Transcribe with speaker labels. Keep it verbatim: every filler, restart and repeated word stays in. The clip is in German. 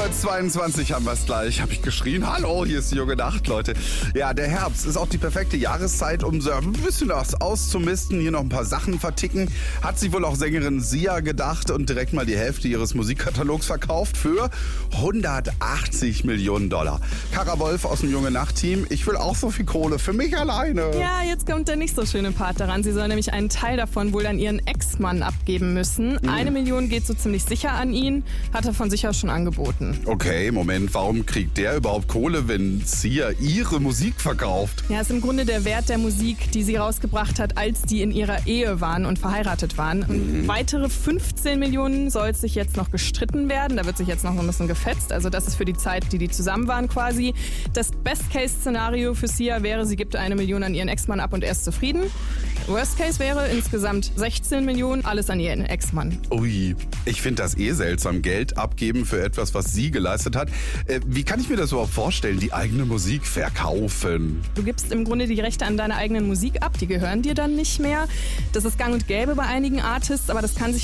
Speaker 1: Uhr zweiundzwanzig haben wir es gleich. Habe ich geschrien? Hallo, hier ist die junge Nacht, Leute. Ja, der Herbst ist auch die perfekte Jahreszeit, um so ein bisschen was auszumisten, hier noch ein paar Sachen verticken. Hat sich wohl auch Sängerin Sia gedacht und direkt mal die Hälfte ihres Musikkatalogs verkauft für hundertachtzig Millionen Dollar. Kara Wolf aus dem junge Nacht-Team. Ich will auch so viel Kohle für mich alleine.
Speaker 2: Ja, jetzt kommt der nicht so schöne Part daran. Sie soll nämlich einen Teil davon wohl an ihren Ex-Mann abgeben müssen. Mhm. Eine Million geht so ziemlich sicher an ihn, hat er von sich aus schon angeboten.
Speaker 1: Okay, Moment, warum kriegt der überhaupt Kohle, wenn Sia ihre Musik verkauft?
Speaker 2: Ja, ist im Grunde der Wert der Musik, die sie rausgebracht hat, als die in ihrer Ehe waren und verheiratet waren. Mhm. Weitere fünfzehn Millionen soll es sich jetzt noch gestritten werden. Da wird sich jetzt noch ein bisschen gefetzt. Also das ist für die Zeit, die die zusammen waren quasi. Das Best-Case-Szenario für Sia wäre, sie gibt eine Million an ihren Ex-Mann ab und er ist zufrieden. Worst-Case wäre insgesamt sechzehn Millionen, alles an ihren Ex-Mann.
Speaker 1: Ui, ich finde das eh seltsam, Geld abgeben für etwas, was sie geleistet hat. Äh, wie kann ich mir das überhaupt vorstellen, die eigene Musik verkaufen?
Speaker 2: Du gibst im Grunde die Rechte an deiner eigenen Musik ab, die gehören dir dann nicht mehr. Das ist gang und gäbe bei einigen Artists, aber das kann sich